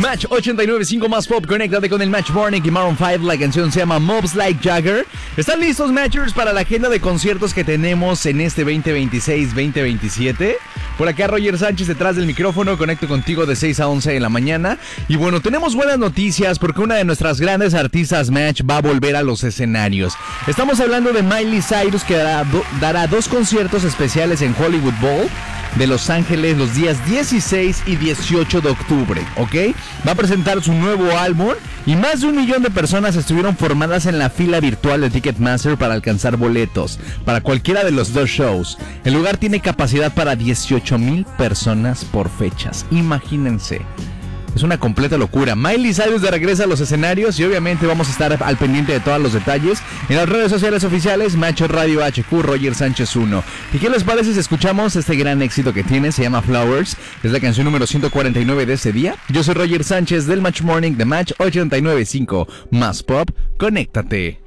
Match 89.5 más pop, conéctate con el Match Morning y Maroon 5. La canción se llama Moves Like Jagger. ¿Están listos, Matchers, para la agenda de conciertos que tenemos en este 2026-2027? Por acá Roger Sánchez detrás del micrófono, conecto contigo de 6 a 11 de la mañana. Y bueno, tenemos buenas noticias porque una de nuestras grandes artistas, Match, va a volver a los escenarios. Estamos hablando de Miley Cyrus, que dará 2 conciertos especiales en Hollywood Bowl de Los Ángeles los días 16 y 18 de octubre, ¿ok? Va a presentar su nuevo álbum y más de 1 millón de personas estuvieron formadas en la fila virtual de Ticketmaster para alcanzar boletos para cualquiera de los 2 shows. El lugar tiene capacidad para 18,000 personas por fechas, imagínense. Es una completa locura. Miley Cyrus de regreso a los escenarios y obviamente vamos a estar al pendiente de todos los detalles en las redes sociales oficiales, Macho Radio HQ, Roger Sánchez 1. ¿Y qué les parece si escuchamos este gran éxito que tiene? Se llama Flowers, es la canción número 149 de este día. Yo soy Roger Sánchez del Match Morning de Match 89.5 más pop. Conéctate.